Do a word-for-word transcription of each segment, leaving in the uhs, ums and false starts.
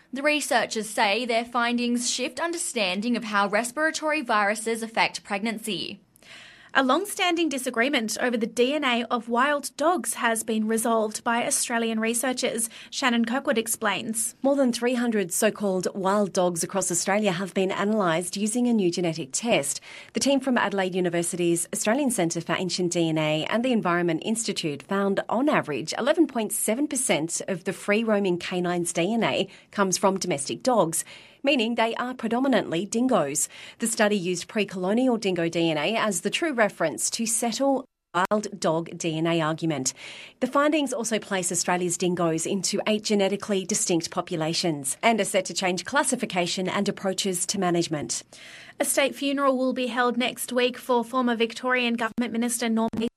The researchers say their findings shift understanding of how respiratory viruses affect pregnancy. A long-standing disagreement over the D N A of wild dogs has been resolved by Australian researchers. Shannon Kirkwood explains. More than three hundred so-called wild dogs across Australia have been analysed using a new genetic test. The team from Adelaide University's Australian Centre for Ancient D N A and the Environment Institute found, on average, eleven point seven percent of the free-roaming canine's D N A comes from domestic dogs, meaning they are predominantly dingoes. The study used pre-colonial dingo D N A as the true reference to settle wild dog D N A argument. The findings also place Australia's dingoes into eight genetically distinct populations and are set to change classification and approaches to management. A state funeral will be held next week for former Victorian Government Minister Norm East.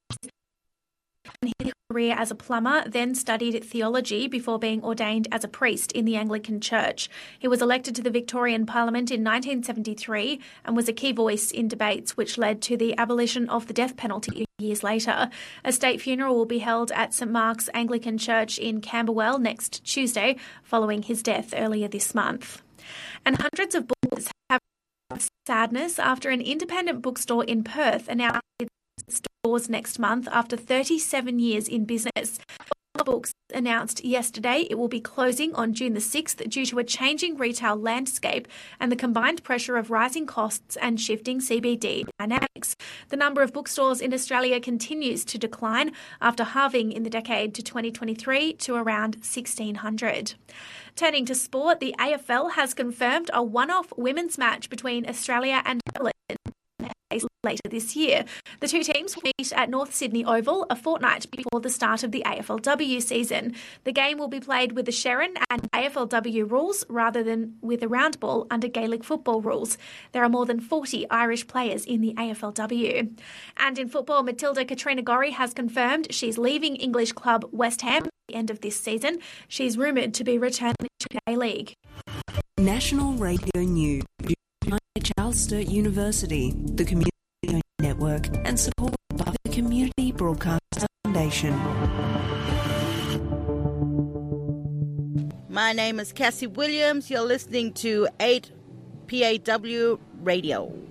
His career as a plumber, then studied theology before being ordained as a priest in the Anglican Church. He was elected to the Victorian Parliament in nineteen seventy-three and was a key voice in debates which led to the abolition of the death penalty years later. A state funeral will be held at St Mark's Anglican Church in Camberwell next Tuesday, following his death earlier this month. And hundreds of books have sadness after an independent bookstore in Perth announced stores next month after thirty-seven years in business. Books announced yesterday it will be closing on June the sixth due to a changing retail landscape and the combined pressure of rising costs and shifting C B D dynamics. The number of bookstores in Australia continues to decline after halving in the decade to twenty twenty-three to around sixteen hundred. Turning to sport, the A F L has confirmed a one-off women's match between Australia and Netherlands later this year. The two teams will meet at North Sydney Oval a fortnight before the start of the A F L W season. The game will be played with the Sherrin and A F L W rules rather than with a round ball under Gaelic football rules. There are more than forty Irish players in the A F L W. And in football, Matilda Katrina Gorry has confirmed she's leaving English club West Ham at the end of this season. She's rumoured to be returning to the A-League. National Radio News. Charles Sturt University, the Community Network, and supported by the Community Broadcast Foundation. My name is Cassie Williams. You're listening to eight P A W Radio.